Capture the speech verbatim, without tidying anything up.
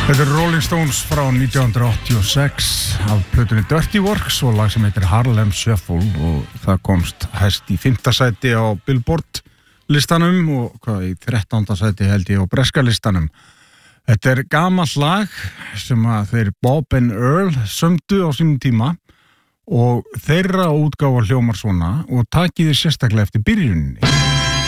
Þetta er Rolling Stones frá nítján hundruð áttatíu og sex af plötunni Dirty Works og lag sem heitir Harlem Shuffle og það komst hæst í fimmta sæti á Billboard listanum og hvað í þrettánda sæti held ég á breska listanum. Þetta er gamalt lag sem að þeir Bob and Earl sömdu á sínum tíma og þeirra útgáfa hljómar svona og takið þið sérstaklega eftir byrjuninni.